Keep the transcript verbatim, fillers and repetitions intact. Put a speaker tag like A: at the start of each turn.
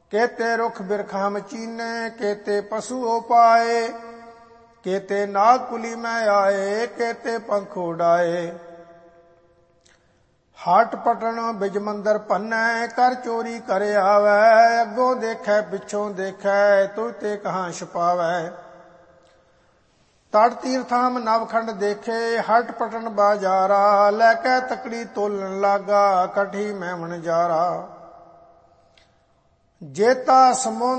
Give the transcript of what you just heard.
A: केते रुख बिरखा मचीने, केते पशु उपाए, केते नाग कुली में आए, केते पंख उड़ाए। हाट पटन बिज मंदर भन्नै, कर चोरी कर आवे, अगों देखे पिछों देखे, तुझ ते कहाँ छुपावै। तड़ तीर्थाम नवखंड देखे, हट पटन बाजारा, लैके तकड़ी तोलन लागा, कठी मैमन जारा। जेता समो